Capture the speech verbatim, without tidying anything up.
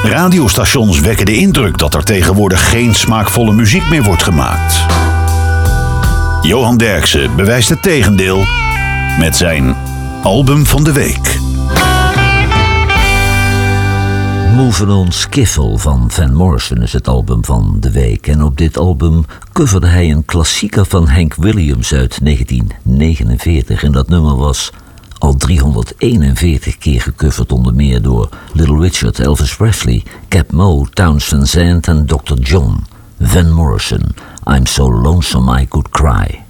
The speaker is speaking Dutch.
Radiostations wekken de indruk dat er tegenwoordig geen smaakvolle muziek meer wordt gemaakt. Johan Derksen bewijst het tegendeel met zijn album van de week. Moving On Skiffle van Van Morrison is het album van de week. En op dit album coverde hij een klassieker van Hank Williams uit negentien negenenveertig. En dat nummer was al driehonderdeenenveertig keer gecoverd, onder meer door Little Richard, Elvis Presley, Cap Moe, Townes Van Zandt en dokter John. Van Morrison, I'm So Lonesome I Could Cry.